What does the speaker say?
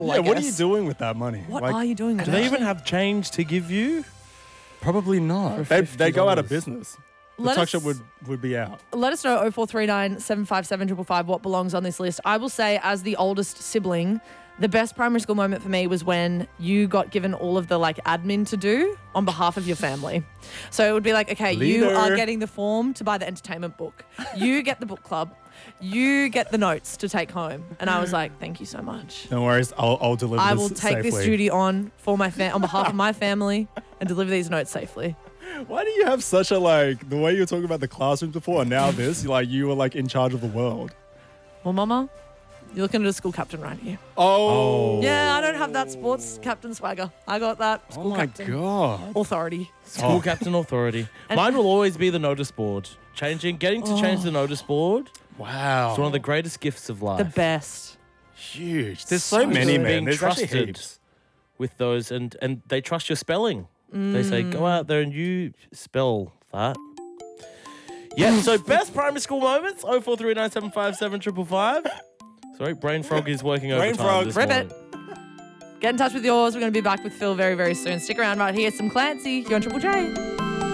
Yeah, what are you doing with that money? What are you doing with Do it? they even have change to give you? Probably not. For They go out of $50. business. The Let tuck us- shop would be out. Let us know 0439 757 555 what belongs on this list. I will say, as the oldest sibling, the best primary school moment for me was when you got given all of the admin to do on behalf of your family. So it would be like, okay, you Leader. are getting the form to buy the entertainment book. You get the book club. You get the notes to take home. And I was like, thank you so much. No worries. I'll deliver I this will take this safely. duty on for my on behalf of my family and deliver these notes safely. Why do you have such a the way you were talking about the classrooms before and now this, you were in charge of the world. Well, Mama, you're looking at a school captain right here. Oh. Yeah, I don't have that sports captain swagger. I got that Oh school my captain God. authority. School captain authority. Mine will always be the notice board. Getting to change the notice board. Wow. It's one of the greatest gifts of life. The best. Huge. There's so So many, good. man. Being There's actually trusted heaps. with those, and they trust your spelling. They say, go out there and you spell that. Yeah, so best primary school moments, 0439757555. Sorry, Brain Frog is working Brain overtime Frog. this Rip morning. it. Get in touch with yours. We're going to be back with Phil very, very soon. Stick around right here. Some Clancy. You're on Triple J.